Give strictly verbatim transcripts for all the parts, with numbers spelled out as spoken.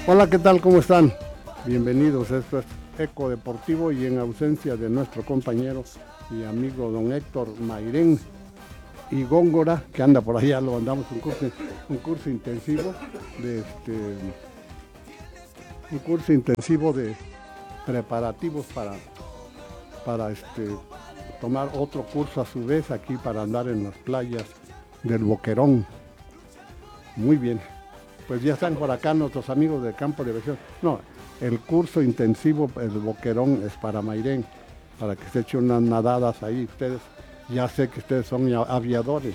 Hola, ¿qué tal? ¿Cómo están? Bienvenidos, esto es Eco Deportivo y en ausencia de nuestro compañero y amigo don Héctor Mairén y Góngora, que anda por allá, lo mandamos un curso, un curso intensivo de este, un curso intensivo de preparativos para, para este, tomar otro curso a su vez aquí para andar en las playas del Boquerón. Muy bien. Pues ya están por acá nuestros amigos del campo de aviación. No, el curso intensivo, el Boquerón, es para Mairén, para que se echen unas nadadas ahí. Ustedes, ya sé que ustedes son aviadores.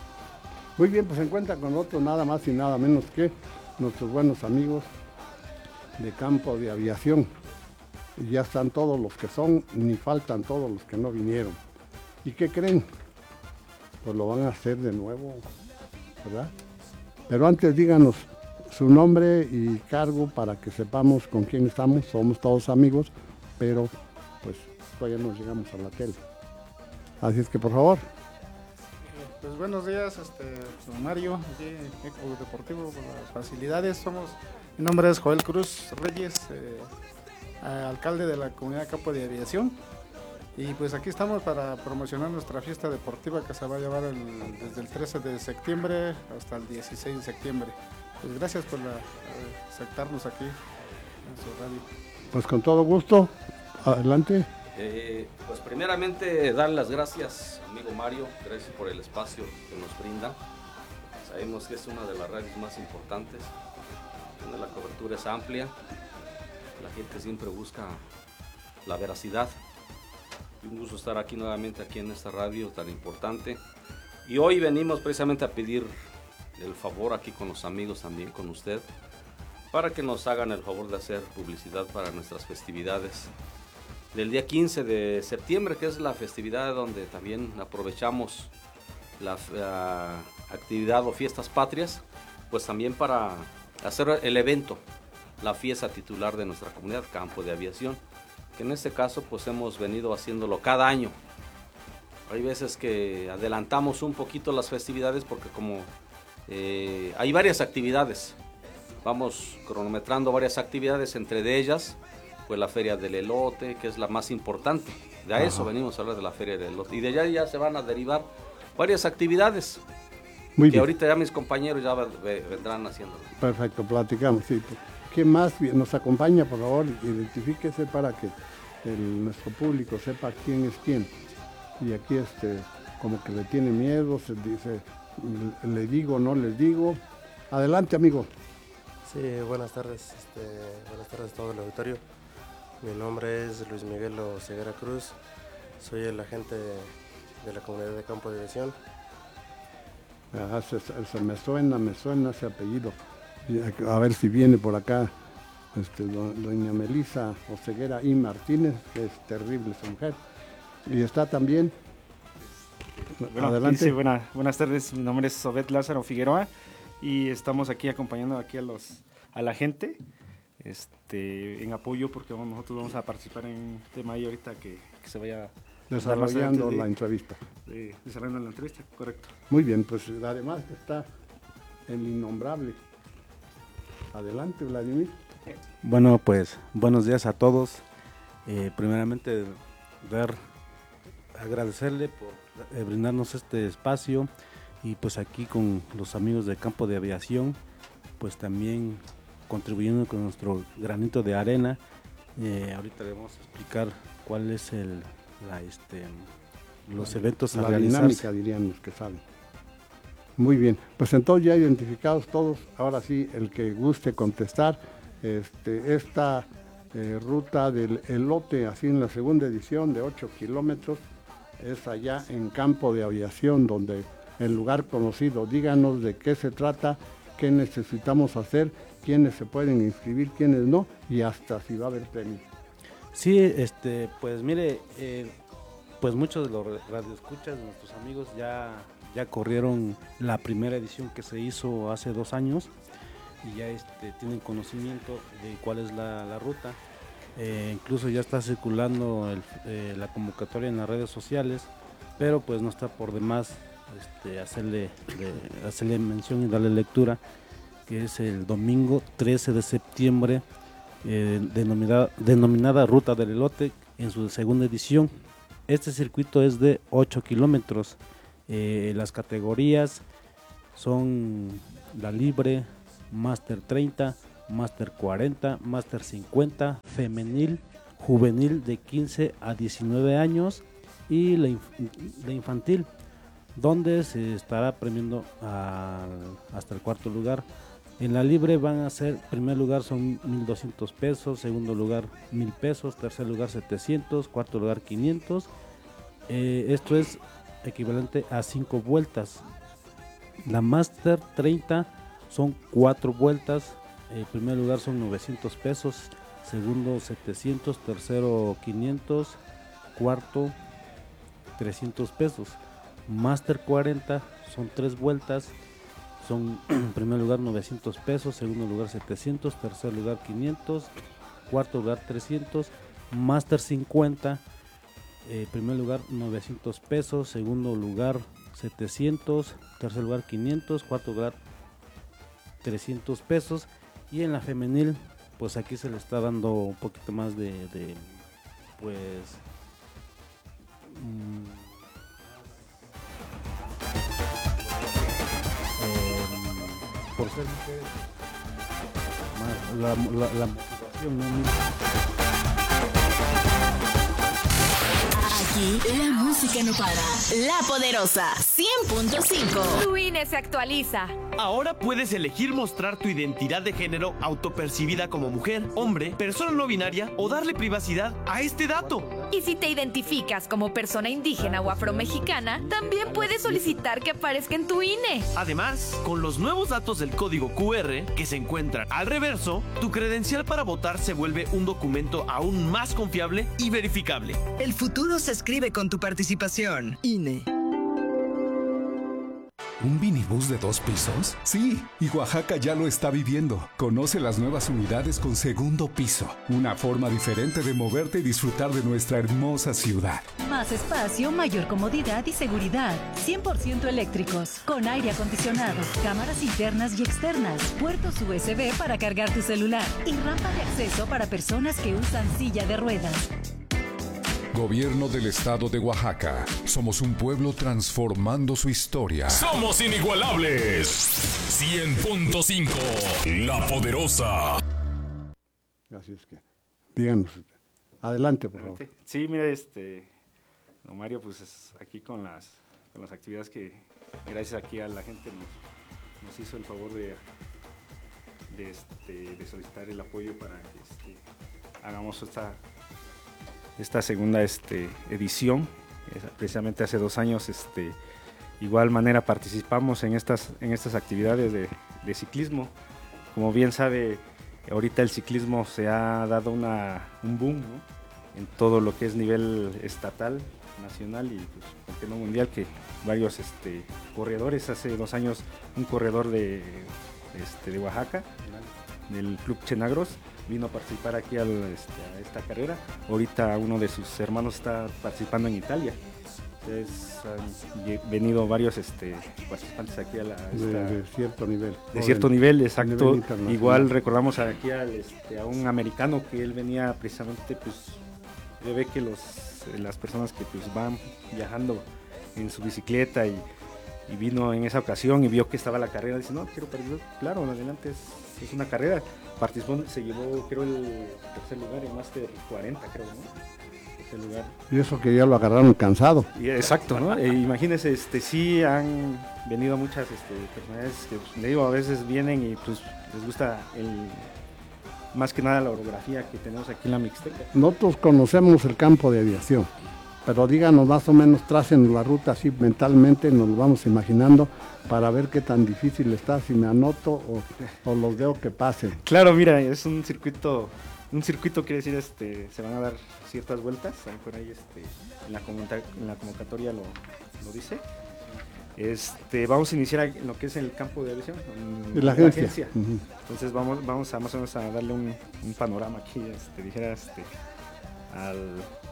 Muy bien, pues se encuentran con nosotros nada más y nada menos que nuestros buenos amigos de campo de aviación. Y ya están todos los que son, ni faltan todos los que no vinieron. ¿Y qué creen? Pues lo van a hacer de nuevo, ¿verdad? Pero antes díganos su nombre y cargo para que sepamos con quién estamos. Somos todos amigos, pero pues todavía no llegamos a la tele. Así es que por favor. Pues buenos días, este, don Mario, aquí Eco Deportivo con las facilidades. Somos, mi nombre es Joel Cruz Reyes, eh, alcalde de la comunidad Campo de Aviación. Y pues aquí estamos para promocionar nuestra fiesta deportiva que se va a llevar el, desde el trece de septiembre hasta el dieciséis de septiembre. Pues gracias por la, eh, aceptarnos aquí en su radio. Pues con todo gusto, adelante. Eh, pues primeramente dar las gracias, amigo Mario, gracias por el espacio que nos brinda. Sabemos que es una de las radios más importantes, donde la cobertura es amplia, la gente siempre busca la veracidad. Un gusto estar aquí nuevamente aquí en esta radio tan importante. Y hoy venimos precisamente a pedir el favor aquí con los amigos también, con usted, para que nos hagan el favor de hacer publicidad para nuestras festividades del día quince de septiembre, que es la festividad donde también aprovechamos la, la actividad o fiestas patrias, pues también para hacer el evento, la fiesta titular de nuestra comunidad, Campo de Aviación, que en este caso pues hemos venido haciéndolo cada año. Hay veces que adelantamos un poquito las festividades porque como eh, hay varias actividades, vamos cronometrando varias actividades, entre de ellas pues la feria del elote, que es la más importante. De a eso venimos a hablar, de la feria del elote, y de allá ya se van a derivar varias actividades. Muy que bien. Ahorita ya mis compañeros ya vendrán haciendo. Perfecto, platicamos, sí. ¿Quién más nos acompaña? Por favor, identifíquese para que el, nuestro público sepa quién es quién. Y aquí este, como que le tiene miedo, se dice, le digo, no les digo. Adelante, amigo. Sí, buenas tardes, este, buenas tardes a todo el auditorio. Mi nombre es Luis Miguel Ceguera Cruz, soy el agente de, de la comunidad de Campo de Aviación. Ah, se, se me suena, me suena ese apellido. A ver si viene por acá este, doña Melisa Oseguera y Martínez, que es terrible esa mujer. Y está también, bueno, adelante. Sí, buena, buenas tardes, mi nombre es Obed Lázaro Figueroa y estamos aquí acompañando aquí a, los, a la gente este, en apoyo, porque vamos, nosotros vamos a participar en un tema ahí ahorita que, que se vaya desarrollando de, la entrevista. De, desarrollando la entrevista, correcto. Muy bien, pues además está el innombrable. Adelante, Vladimir. Bueno, pues buenos días a todos. Eh, primeramente, dar, agradecerle por eh, brindarnos este espacio y pues aquí con los amigos del Campo de Aviación, pues también contribuyendo con nuestro granito de arena. Eh, ahorita le vamos a explicar cuál es el, la, este, los la, eventos a la realizarse. dinámica, dirían los que saben. Muy bien, pues entonces ya identificados todos, ahora sí, el que guste contestar, este, esta eh, ruta del elote, así en la segunda edición de ocho kilómetros, es allá en Campo de Aviación, donde el lugar conocido. Díganos de qué se trata, qué necesitamos hacer, quiénes se pueden inscribir, quiénes no, y hasta si va a haber premios. Sí, este, pues mire, eh, pues muchos de los radioescuchas de nuestros amigos ya... ya corrieron la primera edición que se hizo hace dos años y ya este, tienen conocimiento de cuál es la, la ruta. Eh, incluso ya está circulando el, eh, la convocatoria en las redes sociales, pero pues no está por demás este, hacerle, de, hacerle mención y darle lectura. que es el domingo trece de septiembre, eh, denominada, denominada Ruta del Elote, en su segunda edición. Este circuito es de ocho kilómetros. Eh, las categorías son la libre, Máster treinta, Máster cuarenta, Máster cincuenta, femenil, juvenil de quince a diecinueve años y la, inf- la infantil, donde se estará premiando al- hasta el cuarto lugar. En la libre van a ser, primer lugar son mil doscientos pesos, segundo lugar mil pesos, tercer lugar setecientos, cuarto lugar quinientos. Eh, esto es equivalente a cinco vueltas. La Máster treinta son cuatro vueltas. El primer lugar son novecientos pesos, segundo setecientos, tercero quinientos, cuarto trescientos pesos. Máster cuarenta son tres vueltas, son en primer lugar novecientos pesos, segundo lugar setecientos, tercer lugar quinientos, cuarto lugar trescientos. Máster cincuenta, eh, primer lugar novecientos pesos, segundo lugar setecientos, tercer lugar quinientos, cuarto lugar trescientos pesos. Y en la femenil, pues aquí se le está dando un poquito más de, de pues mmm, eh, por ser mujeres, más la, la, la motivación, ¿no? Aquí la música no para. La Poderosa cien punto cinco. Tu I N E se actualiza. Ahora puedes elegir mostrar tu identidad de género autopercibida como mujer, hombre, persona no binaria o darle privacidad a este dato. Y si te identificas como persona indígena o afromexicana, también puedes solicitar que aparezca en tu I N E. Además, con los nuevos datos del código Q R que se encuentran al reverso, tu credencial para votar se vuelve un documento aún más confiable y verificable. El futuro se escribe con tu participación. I N E. ¿Un minibús de dos pisos? Sí, y Oaxaca ya lo está viviendo. Conoce las nuevas unidades con segundo piso. Una forma diferente de moverte y disfrutar de nuestra hermosa ciudad. Más espacio, mayor comodidad y seguridad. cien por ciento eléctricos, con aire acondicionado, cámaras internas y externas, puertos U S B para cargar tu celular y rampa de acceso para personas que usan silla de ruedas. Gobierno del Estado de Oaxaca. Somos un pueblo transformando su historia. Somos inigualables. cien punto cinco. La Poderosa. Así es que, díganos. Adelante, por favor. Sí, mira, este, don Mario, pues es aquí con las, con las actividades que, gracias aquí a la gente, nos, nos hizo el favor de, de, este, de solicitar el apoyo para que este, hagamos esta... esta segunda este, edición. Precisamente hace dos años, este, igual manera participamos en estas, en estas actividades de, de ciclismo. Como bien sabe, ahorita el ciclismo se ha dado una, un boom, ¿no? En todo lo que es nivel estatal, nacional y pues, ¿por qué no mundial? Que varios este, corredores, hace dos años un corredor de, este, de Oaxaca, del Club Chenagros, vino a participar aquí al, este, a esta carrera. Ahorita uno de sus hermanos está participando en Italia. Entonces, han venido varios este, participantes aquí a la... Esta, de, de cierto nivel. De cierto nivel, exacto. Nivel Igual recordamos aquí al, este, a un americano que él venía precisamente, pues, ya ve que los, las personas que pues, van viajando en su bicicleta y, y vino en esa ocasión y vio que estaba la carrera, dice, no, quiero participar. Claro, adelante, es, es una carrera. Participó, se llevó creo el tercer lugar en Máster cuarenta, creo, ¿no? Tercer lugar. Y eso que ya lo agarraron cansado. Y, exacto, ¿no? E, imagínense, este, sí han venido muchas este, personalidades que, pues, le digo, a veces vienen y pues les gusta el, más que nada la orografía que tenemos aquí en la Mixteca. Nosotros conocemos el campo de aviación, pero díganos más o menos, tracen la ruta así mentalmente, nos lo vamos imaginando, para ver qué tan difícil está, si me anoto o, o los veo que pasen. Claro, mira, es un circuito, un circuito quiere decir, este, se van a dar ciertas vueltas, por ahí este, en, la en la convocatoria lo, lo dice. Este, vamos a iniciar en lo que es el campo de aviación, en, la agencia. La agencia. Uh-huh. Entonces vamos, vamos a más o menos a darle un, un panorama aquí, este, dijera, este, al...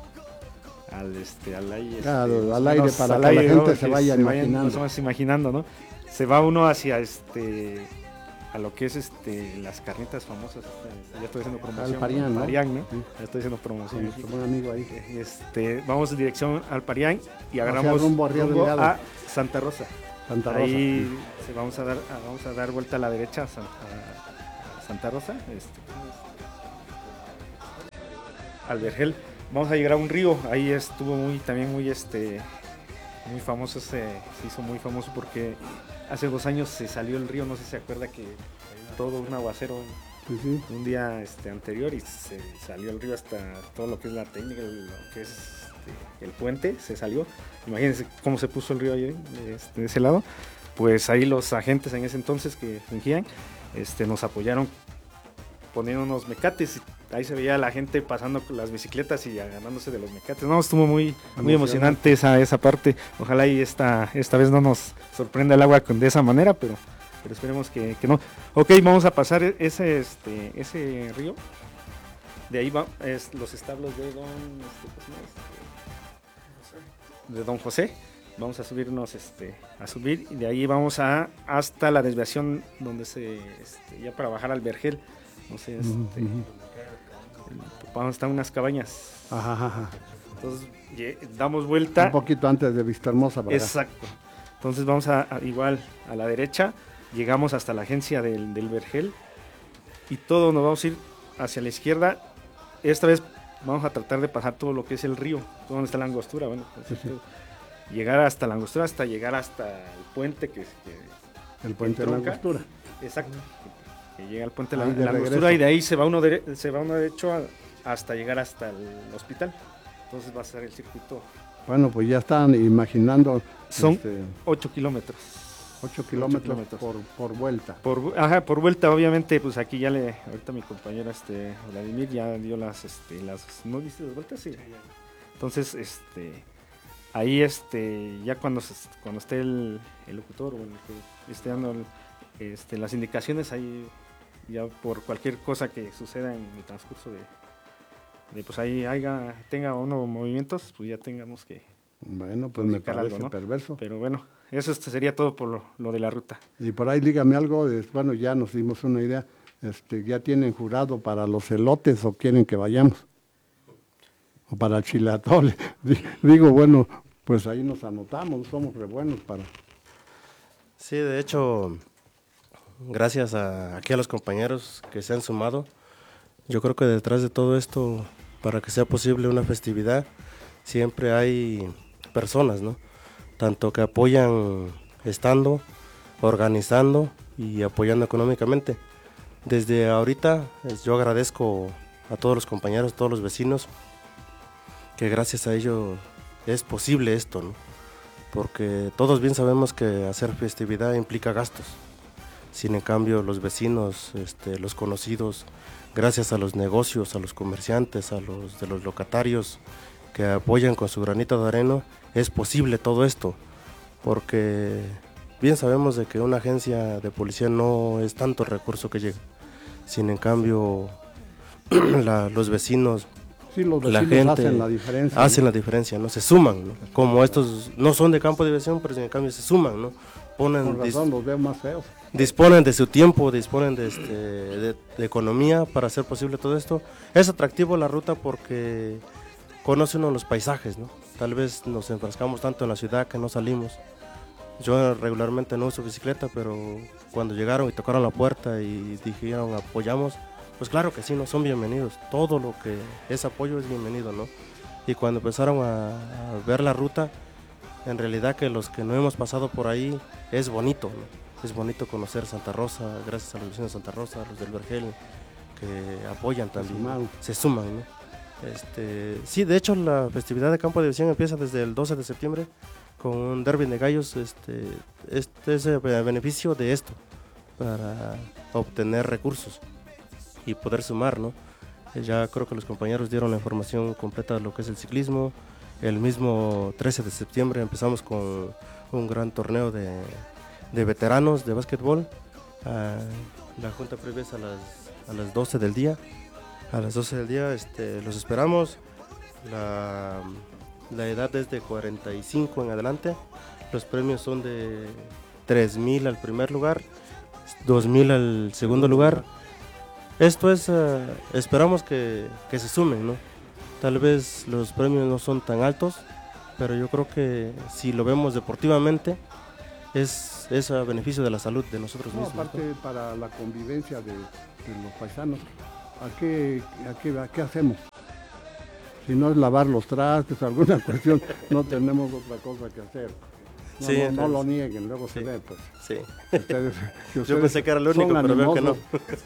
al este al aire, claro, este, al aire menos, para al que aire, la gente ¿no? se que vaya se imaginando. Vayan, nos vamos imaginando, ¿no? Se va uno hacia este a lo que es este las carnitas famosas. Este, ya estoy haciendo promoción. Al Parián, ¿no? Parián, ¿no? Sí. Ya estoy haciendo promoción. Sí, un amigo ahí. Este, vamos en dirección al Parián y agarramos Hacia rumbo a Río Delgado. a Santa Rosa. Santa Rosa. Ahí Sí. se vamos a dar a, vamos a dar vuelta a la derecha a, San- a- a Santa Rosa. Este, al Vergel. Vamos a llegar a un río. Ahí estuvo muy también muy este muy famoso, se, se hizo muy famoso porque hace dos años se salió el río, no sé si se acuerda que todo un aguacero Sí, sí. un día este, anterior y se salió el río hasta todo lo que es la técnica, lo que es este, el puente, se salió. Imagínense cómo se puso el río ahí este, de ese lado. Pues ahí los agentes en ese entonces que fungían este, nos apoyaron poniendo unos mecates. Ahí se veía a la gente pasando con las bicicletas y agarrándose de los mecates. No, estuvo muy, muy emocionante esa, esa parte. Ojalá y esta, esta vez no nos sorprenda el agua con, de esa manera, pero, pero esperemos que, que no. Ok, vamos a pasar ese, este, ese río. De ahí va es los establos de don, este, ¿cómo se llama? Este, de don José. Vamos a subirnos este, a subir y de ahí vamos a hasta la desviación donde se este, ya para bajar al Vergel. No sé, este, Uh-huh. vamos a estar unas cabañas. Ajá, ajá. Entonces ye- damos vuelta. Un poquito antes de Vista Hermosa, ¿verdad? Exacto. Entonces vamos a, a- igual a la derecha, llegamos hasta la agencia del, del Vergel y todo nos vamos a ir hacia la izquierda. Esta vez vamos a tratar de pasar todo lo que es el río, donde está la angostura, bueno, pues, Sí, sí. llegar hasta la angostura, hasta llegar hasta el puente que, que El puente de la entronca. Angostura. Exacto. Que llega al puente de la, Ahí de la angostura regreso. y de ahí se va uno dere- se va uno derecho a- hasta llegar hasta el hospital. Entonces va a ser el circuito. Bueno, pues ya están imaginando. Son este, ocho kilómetros. ocho kilómetros, kilómetros. Por, por vuelta. Por, ajá, por vuelta, obviamente, pues aquí ya le, ahorita mi compañero este, Vladimir ya dio las, este, las, ¿no viste las vueltas? Sí. Entonces, este, ahí, este, ya cuando, se- cuando esté el, el locutor o el que esté dando el- este, las indicaciones, ahí ya por cualquier cosa que suceda en el transcurso de, de pues ahí haya, tenga uno movimientos, pues ya tengamos que Bueno, pues me modificar parece algo, ¿no? perverso. Pero bueno, eso este sería todo por lo, lo de la ruta. Y por ahí dígame algo, de- bueno, ya nos dimos una idea. Este, ¿ya tienen jurado para los elotes o quieren que vayamos? O para el chilatole. Di- Digo, bueno, pues ahí nos anotamos, somos re buenos para... Sí, de hecho, gracias a, aquí a los compañeros que se han sumado, yo creo que detrás de todo esto, para que sea posible una festividad, siempre hay personas, ¿no? Tanto que apoyan estando, organizando y apoyando económicamente. Desde ahorita pues, yo agradezco a todos los compañeros, todos los vecinos, que gracias a ellos es posible esto, ¿no? Porque todos bien sabemos que hacer festividad implica gastos. Sin en cambio los vecinos, este, los conocidos, gracias a los negocios, a los comerciantes, a los de los locatarios que apoyan con su granito de arena, es posible todo esto. Porque bien sabemos de que una agencia de policía no es tanto recurso que llega. Sin en cambio la- los vecinos, Sí, los la vecinos gente hacen la diferencia. hacen ¿no? la diferencia, ¿no? Se suman, ¿no? Como estos no son de campo de diversión, pero sin en cambio se suman, ¿no? Ponen, Con dis- razón, los veo más feos. disponen de su tiempo, disponen de, este, de, de economía para hacer posible todo esto. Es atractivo la ruta porque conoce uno los paisajes, ¿no? Tal vez nos enfrascamos tanto en la ciudad que no salimos. Yo regularmente no uso bicicleta, pero cuando llegaron y tocaron la puerta y dijeron apoyamos, pues claro que sí, no son bienvenidos. Todo lo que es apoyo es bienvenido, ¿no? Y cuando empezaron a, a ver la ruta, en realidad que los que no hemos pasado por ahí es bonito, ¿no? Es bonito conocer Santa Rosa, gracias a los vecinos de Santa Rosa, a los del Vergel, que apoyan también, sumaron. se suman, ¿no? Este, sí, de hecho la festividad de campo de diversión empieza desde el doce de septiembre con un derby de gallos. Este, este es el beneficio de esto, para obtener recursos y poder sumar, ¿no? Eh, Ya creo que los compañeros dieron la información completa de lo que es el ciclismo. El mismo trece de septiembre empezamos con un gran torneo de, de veteranos de básquetbol. Ah, la junta previa es a las, a las doce del día. A las doce del día este, los esperamos. La, la edad es de cuarenta y cinco en adelante. Los premios son de tres mil al primer lugar, dos mil al segundo lugar. Esto es, uh, esperamos que, que se sumen, ¿no? Tal vez los premios no son tan altos, pero yo creo que si lo vemos deportivamente, es, es a beneficio de la salud de nosotros no, mismos. Aparte, ¿no? Para la convivencia de, de los paisanos, ¿a qué, a, qué, ¿a qué hacemos? Si no es lavar los trastes, alguna cuestión, no tenemos otra cosa que hacer. No, sí, no, entonces, no lo nieguen, luego sí, se ve, pues. Sí. Ustedes, que ustedes yo pensé que era lo único, pero veo que no.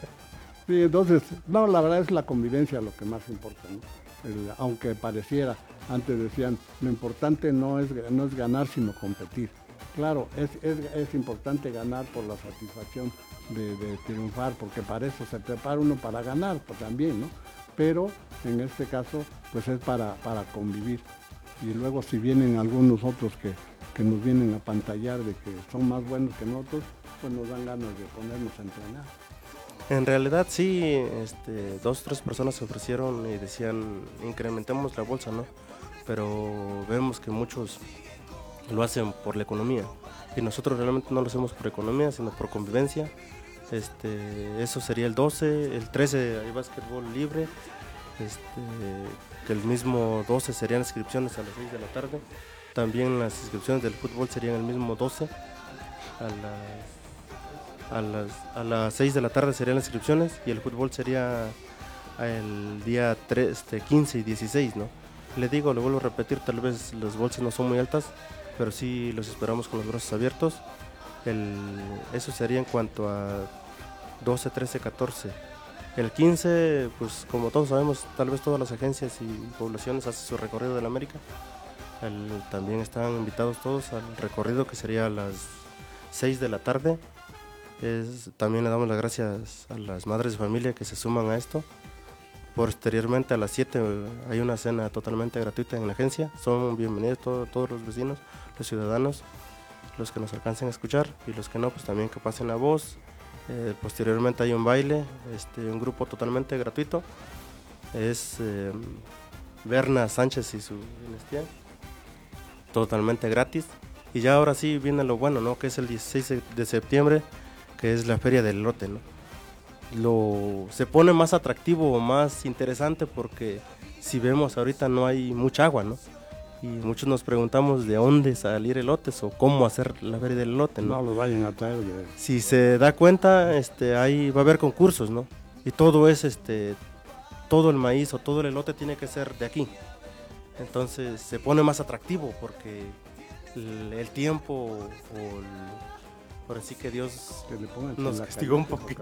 Sí, entonces, no, la verdad es la convivencia lo que más importa, ¿no? El, aunque pareciera, antes decían, lo importante no es, no es ganar, sino competir. Claro, es, es, es importante ganar por la satisfacción de, de triunfar, porque para eso se prepara uno para ganar, pues también, ¿no? Pero en este caso, pues es para, para convivir. Y luego si vienen algunos otros que, que nos vienen a pantallar de que son más buenos que nosotros, pues nos dan ganas de ponernos a entrenar. En realidad sí, este, dos o tres personas se ofrecieron y decían incrementemos la bolsa, ¿no? Pero vemos que muchos lo hacen por la economía y nosotros realmente no lo hacemos por economía, sino por convivencia. Este, eso sería el doce, el trece hay básquetbol libre, este, que el mismo doce serían inscripciones a las seis de la tarde, también las inscripciones del fútbol serían el mismo doce, a las A las, a las seis de la tarde serían las inscripciones y el fútbol sería el día tres, este, quince y dieciséis, ¿no? Le digo, le vuelvo a repetir, tal vez las bolsas no son muy altas, pero sí los esperamos con los brazos abiertos. El, eso sería en cuanto a doce, trece, catorce. El quince, pues como todos sabemos, tal vez todas las agencias y poblaciones hacen su recorrido de la América. El, también están invitados todos al recorrido que sería a las seis de la tarde. Es, también le damos las gracias a las madres de familia que se suman a esto. Posteriormente a las siete hay una cena totalmente gratuita en la agencia. Son bienvenidos todo, todos los vecinos, los ciudadanos, los que nos alcancen a escuchar y los que no, pues también que pasen la voz. Eh, posteriormente hay un baile, este, un grupo totalmente gratuito. Es eh, Berna Sánchez y su dinastía, totalmente gratis. Y ya ahora sí viene lo bueno, ¿no? Que es el dieciséis de septiembre, que es la feria del elote, ¿no? Lo, se pone más atractivo, más interesante porque si vemos ahorita no hay mucha agua, ¿no? Y muchos nos preguntamos de dónde salir elotes o cómo hacer la feria del elote, ¿no? No los vayan a traer. De... Si se da cuenta, este, ahí va a haber concursos, ¿no? Y todo es, este, todo el maíz o todo el elote tiene que ser de aquí. Entonces se pone más atractivo porque el, el tiempo o el, por así que Dios que nos castigó un poquito.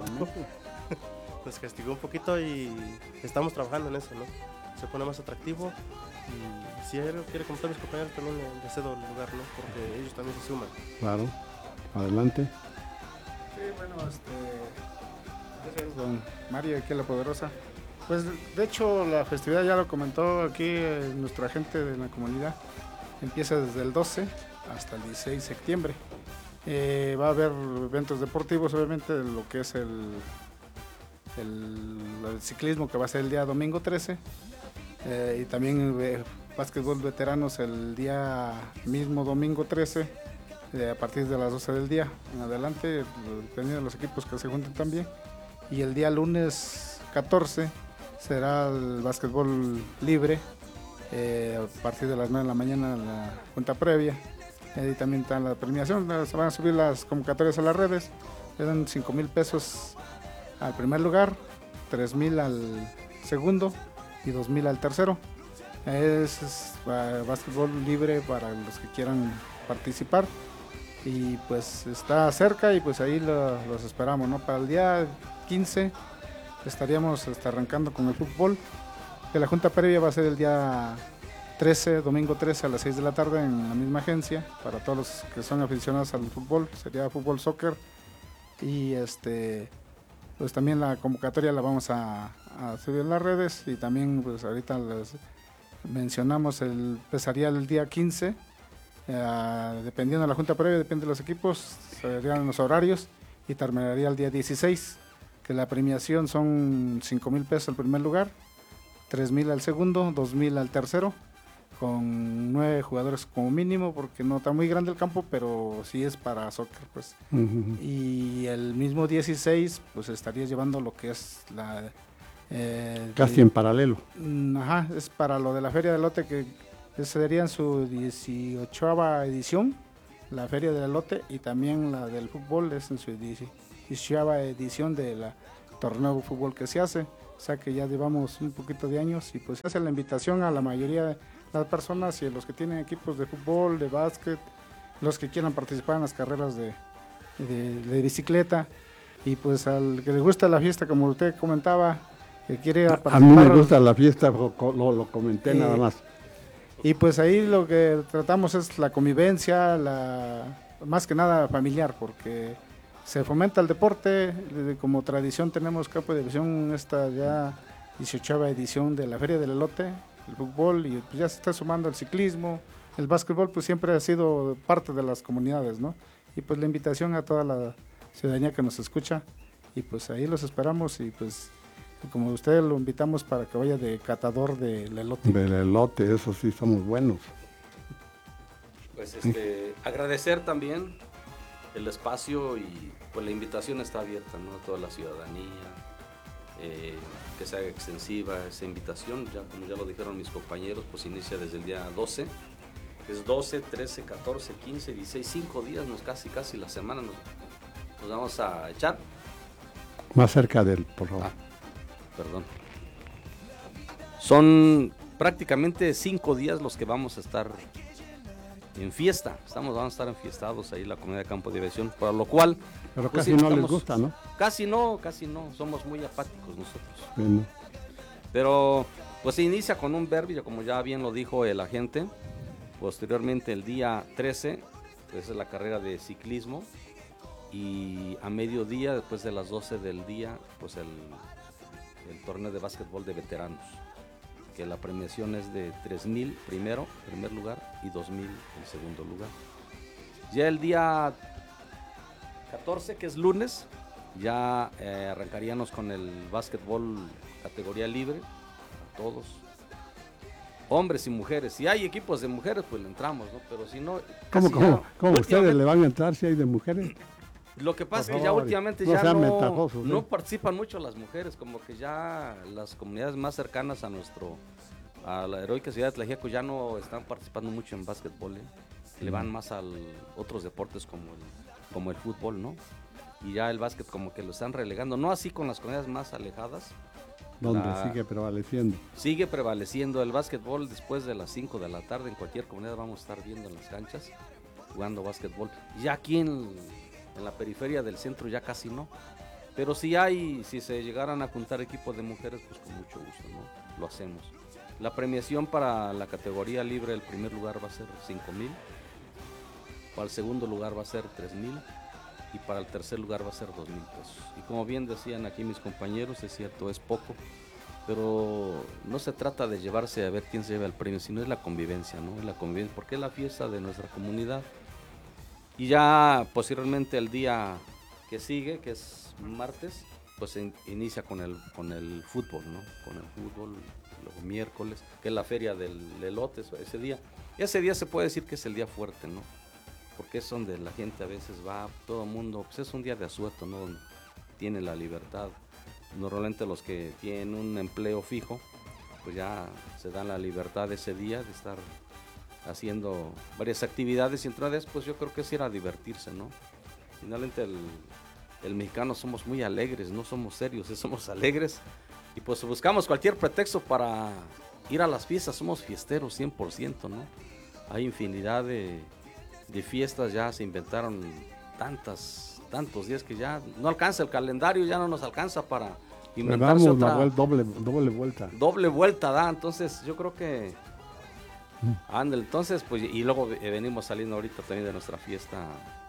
Nos castigó un poquito y estamos trabajando en eso, ¿no? Se pone más atractivo y si hay algo que quiere comentar mis compañeros también le cedo el lugar, ¿no? Porque ellos también se suman. Claro, adelante. Sí, bueno, este, gracias don Mario, aquí a La Poderosa. Pues de hecho la festividad ya lo comentó aquí eh, nuestra gente de la comunidad. Empieza desde el doce hasta el dieciséis de septiembre. Eh, va a haber eventos deportivos, obviamente, lo que es el, el, el ciclismo, que va a ser el día domingo trece, eh, y también eh, básquetbol veteranos el día mismo domingo trece, eh, a partir de las doce del día en adelante, dependiendo de los equipos que se junten también. Y el día lunes catorce será el básquetbol libre, eh, a partir de las nueve de la mañana la cuenta previa. Y también está la premiación, se van a subir las convocatorias a las redes, le dan cinco mil pesos al primer lugar, tres mil al segundo y dos mil al tercero. Es, es uh, básquetbol libre para los que quieran participar y pues está cerca y pues ahí lo, los esperamos, ¿no? Para el día quince estaríamos hasta arrancando con el fútbol, que la junta previa va a ser el día trece, domingo trece a las seis de la tarde en la misma agencia, para todos los que son aficionados al fútbol, sería fútbol soccer. Y este pues también la convocatoria la vamos a, a subir en las redes y también pues ahorita les mencionamos, el, empezaría el día quince, eh, dependiendo de la junta previa, depende de los equipos, serían los horarios y terminaría el día dieciséis, que la premiación son cinco mil pesos al primer lugar, tres mil al segundo, dos mil al tercero. con nueve jugadores como mínimo, porque no está muy grande el campo, pero sí es para soccer, pues. Uh-huh. Y el mismo dieciséis, pues estaría llevando lo que es la... Eh, Casi de, en paralelo. Ajá, es para lo de la Feria del Elote, que sería en su dieciochava edición, la Feria del Elote, y también la del fútbol es en su dieciochava edición del torneo de fútbol que se hace. O sea que ya llevamos un poquito de años y pues hace la invitación a la mayoría de las personas y a los que tienen equipos de fútbol, de básquet, los que quieran participar en las carreras de, de, de bicicleta, y pues al que le gusta la fiesta, como usted comentaba, que quiere a, a mí me gusta la fiesta, lo, lo comenté eh, nada más. Y pues ahí lo que tratamos es la convivencia, la más que nada familiar, porque se fomenta el deporte, como tradición tenemos Campo de División esta ya dieciochava edición de la Feria del Elote, el fútbol, y pues ya se está sumando el ciclismo, el básquetbol pues siempre ha sido parte de las comunidades, ¿no? Y pues la invitación a toda la ciudadanía que nos escucha, y pues ahí los esperamos, y pues como ustedes lo invitamos para que vaya de catador del elote. Del elote, eso sí, somos buenos. Pues este, agradecer también el espacio, y pues la invitación está abierta, ¿no? A toda la ciudadanía, eh, que se haga extensiva esa invitación, ya como ya lo dijeron mis compañeros, pues inicia desde el día doce, es doce, trece, catorce, quince, dieciséis, cinco días, nos casi casi la semana nos, nos vamos a echar. Más cerca del, por favor. Ah, perdón. Son prácticamente cinco días los que vamos a estar en fiesta, estamos, vamos a estar enfiestados ahí en la comunidad de Campo de División, por lo cual... Pero pues, casi sí, no estamos, les gusta, ¿no? Casi no, casi no, somos muy apáticos nosotros. Bueno. Pero pues se inicia con un derbi, como ya bien lo dijo el agente. Posteriormente el día trece, pues es la carrera de ciclismo, y a mediodía, después de las doce del día, pues el, el torneo de básquetbol de veteranos, que la premiación es de tres mil primero, primer lugar, y dos mil en segundo lugar. Ya el día catorce, que es lunes, ya eh, arrancaríamos con el básquetbol categoría libre, a todos, hombres y mujeres. Si hay equipos de mujeres, pues le entramos, ¿no? Pero si no... ¿Cómo, cómo, ¿cómo ustedes le van a entrar si hay de mujeres? Lo que pasa es que ya últimamente no ya no, no participan mucho las mujeres, como que ya las comunidades más cercanas a nuestro, a la heroica ciudad de Tlaxiaco ya no están participando mucho en básquetbol, ¿eh? Le van más a otros deportes como el, como el fútbol, ¿no? Y ya el básquet como que lo están relegando, no así con las comunidades más alejadas. Donde la, sigue prevaleciendo. Sigue prevaleciendo el básquetbol después de las cinco de la tarde, en cualquier comunidad vamos a estar viendo en las canchas, jugando básquetbol. Ya aquí en... en la periferia del centro ya casi no, pero si hay, si se llegaran a juntar equipos de mujeres, pues con mucho gusto, ¿no? Lo hacemos. La premiación para la categoría libre, el primer lugar va a ser cinco mil, para el segundo lugar va a ser tres mil, y para el tercer lugar va a ser dos mil pesos. Y como bien decían aquí mis compañeros, es cierto, es poco, pero no se trata de llevarse a ver quién se lleva el premio, sino es la convivencia, ¿no? Es la convivencia, porque es la fiesta de nuestra comunidad. Y ya posteriormente el día que sigue, que es martes, pues se in, inicia con el, con el fútbol, ¿no? Con el fútbol, luego miércoles, que es la feria del elote, ese día. Ese día se puede decir que es el día fuerte, ¿no? Porque es donde la gente a veces va, todo el mundo, pues es un día de asueto, ¿no? Donde tiene la libertad. Normalmente los que tienen un empleo fijo, pues ya se dan la libertad ese día de estar haciendo varias actividades, y entre ellas pues yo creo que es ir a divertirse, ¿no? Finalmente el, el mexicano somos muy alegres, no somos serios, somos alegres, y pues buscamos cualquier pretexto para ir a las fiestas, somos fiesteros cien por ciento, ¿no? Hay infinidad de, de fiestas, ya se inventaron tantas, tantos días que ya no alcanza el calendario, ya no nos alcanza para inventarse otra... la vuelta, doble, doble vuelta. Doble vuelta da, entonces yo creo que Ándale, entonces, pues, y luego venimos saliendo ahorita también de nuestra fiesta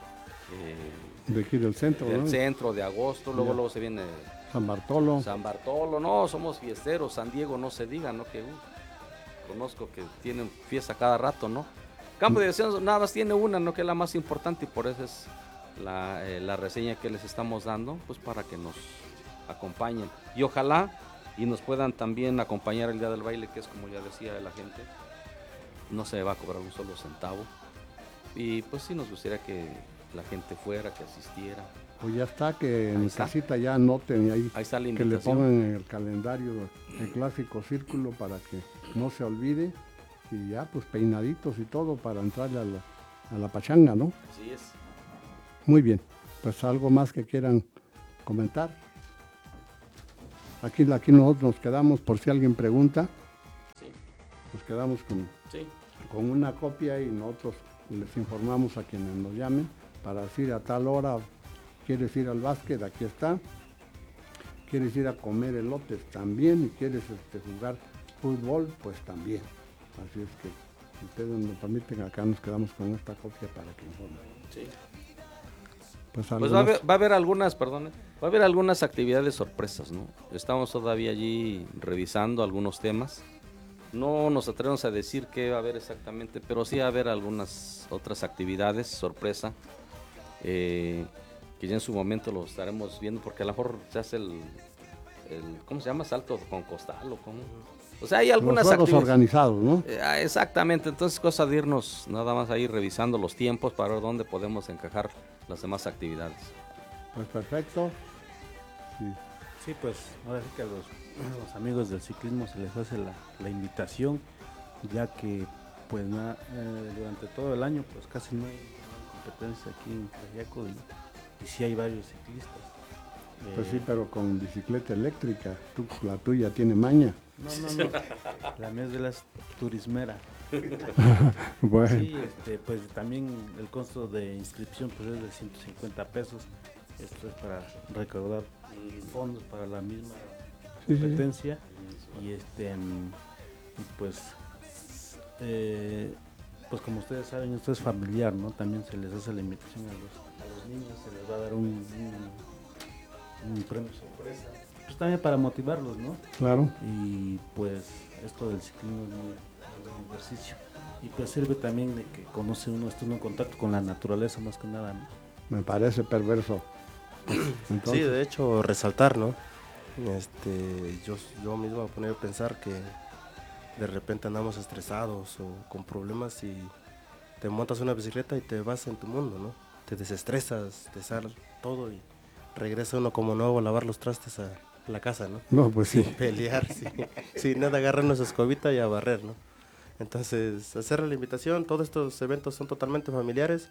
eh, de aquí del centro, del ¿no? centro de agosto, luego, yeah. luego se viene San Bartolo. San Bartolo, no, somos fiesteros, San Diego no se diga, ¿no? Que uh, conozco que tienen fiesta cada rato, ¿no? Campo de División nada más tiene una, ¿no? Que es la más importante, y por eso es la, eh, la reseña que les estamos dando, pues para que nos acompañen. Y ojalá y nos puedan también acompañar el día del baile, que es como ya decía la gente. no se va a cobrar un solo centavo. Y pues sí nos gustaría que la gente fuera, que asistiera. Pues ya está, que en Ahí está. casita ya anoten ahí, Ahí está la que le invitación. pongan en el calendario el clásico círculo para que no se olvide, y ya pues peinaditos y todo para entrarle a la, a la pachanga, ¿no? Así es. Muy bien, pues algo más que quieran comentar. Aquí, aquí nosotros nos quedamos, por si alguien pregunta, Sí. nos quedamos con, Sí. con una copia y nosotros les informamos a quienes nos llamen para decir a tal hora, quieres ir al básquet, aquí está, quieres ir a comer elotes también, y quieres este, jugar fútbol, pues también. Así es que, si ustedes nos permiten, acá nos quedamos con esta copia para que informen. Sí. Pues, Pues va a, haber, va a haber algunas, perdón, va a haber algunas actividades sorpresas, ¿no? Estamos todavía allí revisando algunos temas. No nos atrevemos a decir qué va a haber exactamente, pero sí va a haber algunas otras actividades sorpresa, eh, que ya en su momento lo estaremos viendo, porque a lo mejor se hace el, el ¿cómo se llama? Salto con costal o cómo. O sea, hay algunas los juegos actividades organizados, ¿no? Eh, ah, exactamente, entonces cosa de irnos nada más ahí revisando los tiempos para ver dónde podemos encajar las demás actividades. Pues perfecto. Sí. Sí, pues ahora sí que a los, a los amigos del ciclismo se les hace la, la invitación, ya que pues na- eh, durante todo el año pues casi no hay competencia aquí en Tlaxiaco, y, y sí hay varios ciclistas. Pues Eh, sí, pero con bicicleta eléctrica, tú, la tuya tiene maña. No, no, no, la mía es de las turismera. Bueno. Sí, este, pues también el costo de inscripción pues es de ciento cincuenta pesos. Esto es para recaudar fondos para la misma Sí, sí, sí. competencia. Y este mm, y pues eh, pues como ustedes saben, esto es familiar, ¿no? También se les hace la invitación a los, a los niños, se les va a dar un, un, un premio sorpresa. Pues también para motivarlos, ¿no? Claro. Y pues esto del ciclismo es muy, es un ejercicio. Y pues sirve también de que conoce uno, estuvo en contacto con la naturaleza más que nada, ¿no? Me parece perverso. Entonces, Sí, de hecho, resaltar, ¿no? Este, yo, yo mismo me ponía a pensar que de repente andamos estresados o con problemas y te montas una bicicleta y te vas en tu mundo, ¿no? Te desestresas, te sale todo y regresa uno como nuevo a lavar los trastes a la casa, ¿no? No, pues sí. Sin pelear, sin, sin nada, agarrarnos escobita y a barrer, ¿no? Entonces, hacerle la invitación, todos estos eventos son totalmente familiares.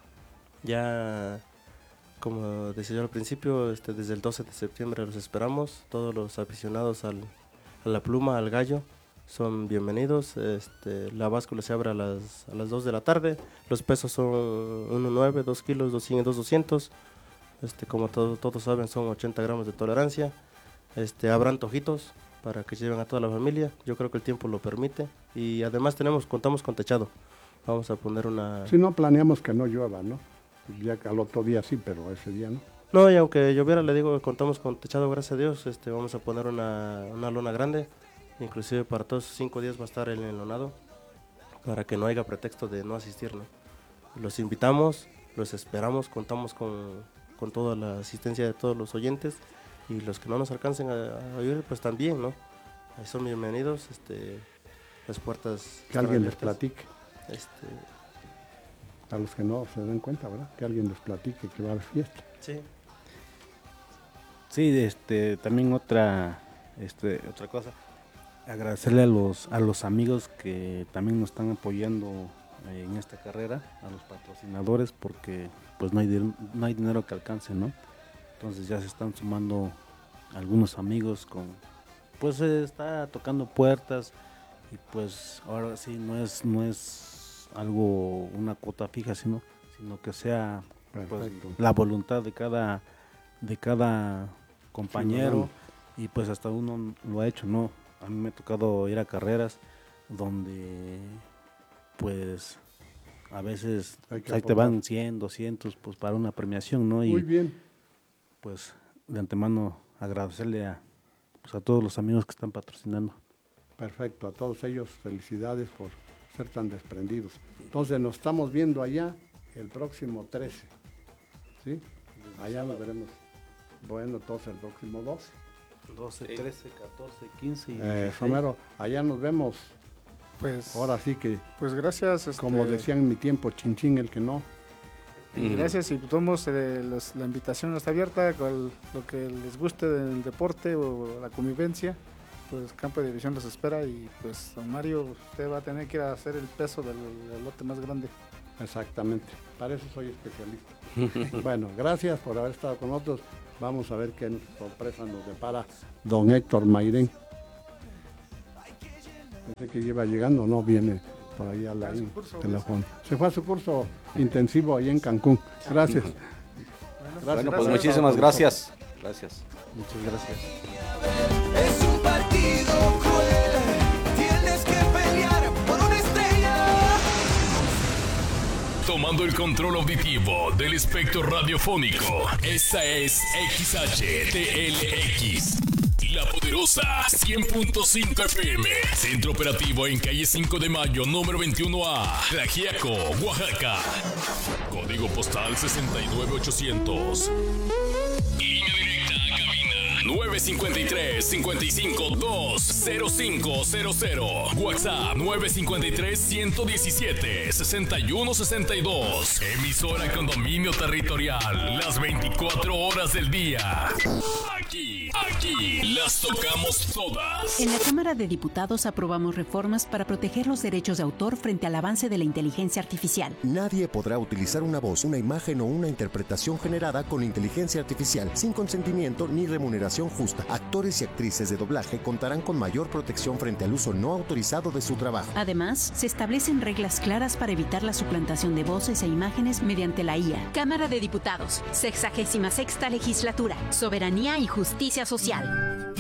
Ya, como decía yo al principio, este, desde el doce de septiembre los esperamos. Todos los aficionados al, a la pluma, al gallo, son bienvenidos. Este, la báscula se abre a las, a las dos de la tarde. Los pesos son uno nueve, dos kilos, dos cien, dos doscientos. Este, como todo, todos saben, son ochenta gramos de tolerancia. Este, habrá antojitos para que lleven a toda la familia. Yo creo que el tiempo lo permite. Y además tenemos, contamos con techado. Vamos a poner una... Si no planeamos que no llueva, ¿no? Ya que al otro día sí, pero ese día no. No, y aunque lloviera, le digo que contamos con techado, gracias a Dios. Este, vamos a poner una, una lona grande. Inclusive para todos esos cinco días va a estar el enlonado, para que no haya pretexto de no asistir, ¿no? Los invitamos, los esperamos, contamos con, con toda la asistencia de todos los oyentes. Y los que no nos alcancen a, a oír, pues también, ¿no? Ahí son bienvenidos, este, las puertas... Que alguien les platique. Este, a los que no se den cuenta, ¿verdad? Que alguien les platique que va a haber fiesta. Sí. Sí, este, también otra, este, otra cosa, agradecerle a los, a los amigos que también nos están apoyando en esta carrera, a los patrocinadores, porque pues no hay, di- no hay dinero que alcance, ¿no? Entonces ya se están sumando algunos amigos con, pues se está tocando puertas y pues ahora sí no es, no es algo, una cuota fija, sino, sino que sea pues, Perfecto. la voluntad de cada, de cada compañero. Ciudadano. Y pues hasta uno lo ha hecho, ¿no? A mí me ha tocado ir a carreras donde pues a veces Hay que ahí te aportar. van cien, doscientos pues para una premiación, ¿no? Y Muy bien. pues de antemano agradecerle a, pues, a todos los amigos que están patrocinando. Perfecto, a todos ellos felicidades por ser tan desprendidos. Entonces nos estamos viendo allá el próximo trece, ¿sí? Allá nos veremos. Bueno, entonces el próximo doce. doce, trece, catorce, quince y Eh, dieciséis. Romero, allá nos vemos Pues, ahora sí que, pues gracias. Este, como decían en mi tiempo, chinchín el que no. Y gracias, y tomamos eh, los, la invitación está abierta, con lo que les guste del deporte o la convivencia, pues Campo de División los espera, y pues don Mario, usted va a tener que ir a hacer el peso del, del lote más grande. Exactamente, para eso soy especialista. Bueno, gracias por haber estado con nosotros. Vamos a ver qué sorpresa nos depara don Héctor Mairén. Pensé que iba llegando, no viene por ahí a la teléfono. Se fue a su curso intensivo ahí en Cancún. Gracias. Bueno, gracias. Bueno, pues muchísimas gracias. Gracias. Muchas gracias. Es un partido cruel, tienes que pelear por una estrella. Tomando el control auditivo del espectro radiofónico, esta es X H T L X. La Poderosa cien punto cinco F M. Centro operativo en calle cinco de mayo, número veintiuno A, Tlaxiaco, Oaxaca. Código postal sesenta y nueve ochocientos. Línea directa a cabina nueve cinco tres, cinco cinco dos, cero cinco cero cero. WhatsApp nueve cinco tres, uno uno siete, seis uno seis dos. Emisora con dominio territorial las veinticuatro horas del día. Aquí, aquí las tocamos todas. En la Cámara de Diputados aprobamos reformas para proteger los derechos de autor frente al avance de la inteligencia artificial. Nadie podrá utilizar una voz, una imagen o una interpretación generada con inteligencia artificial sin consentimiento ni remuneración justa. Actores y actrices de doblaje contarán con mayor protección frente al uso no autorizado de su trabajo. Además, se establecen reglas claras para evitar la suplantación de voces e imágenes mediante la I A. Cámara de Diputados, sexagésima sexta legislatura, soberanía y justicia social.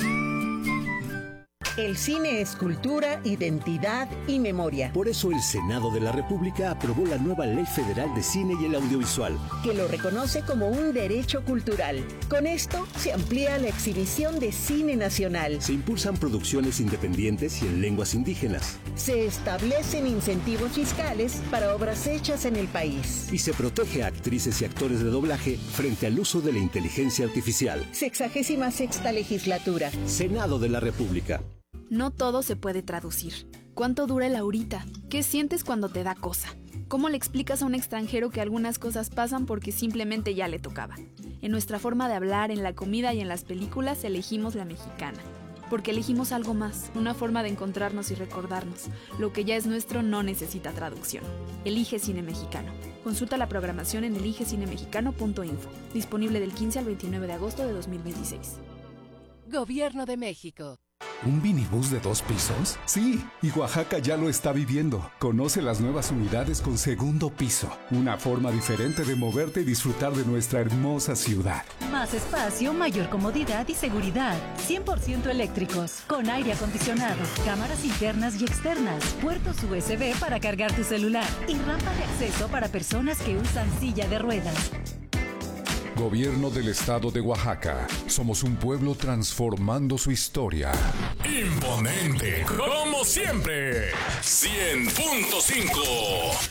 El cine es cultura, identidad y memoria. Por eso el Senado de la República aprobó la nueva Ley Federal de Cine y el Audiovisual, que lo reconoce como un derecho cultural. Con esto se amplía la exhibición de cine nacional. Se impulsan producciones independientes y en lenguas indígenas. Se establecen incentivos fiscales para obras hechas en el país. Y se protege a actrices y actores de doblaje frente al uso de la inteligencia artificial. Sexagésima sexta legislatura. Senado de la República. No todo se puede traducir. ¿Cuánto dura el ahorita? ¿Qué sientes cuando te da cosa? ¿Cómo le explicas a un extranjero que algunas cosas pasan porque simplemente ya le tocaba? En nuestra forma de hablar, en la comida y en las películas elegimos la mexicana. Porque elegimos algo más, una forma de encontrarnos y recordarnos. Lo que ya es nuestro no necesita traducción. Elige Cine Mexicano. Consulta la programación en elige cine mexicano punto info. Disponible del quince al veintinueve de agosto de dos mil veintiséis. Gobierno de México. ¿Un minibús de dos pisos? Sí, y Oaxaca ya lo está viviendo. Conoce las nuevas unidades con segundo piso. Una forma diferente de moverte y disfrutar de nuestra hermosa ciudad. Más espacio, mayor comodidad y seguridad. cien por ciento eléctricos, con aire acondicionado, cámaras internas y externas, puertos U S B para cargar tu celular y rampa de acceso para personas que usan silla de ruedas. Gobierno del Estado de Oaxaca. Somos un pueblo transformando su historia. Imponente, como siempre. cien punto cinco.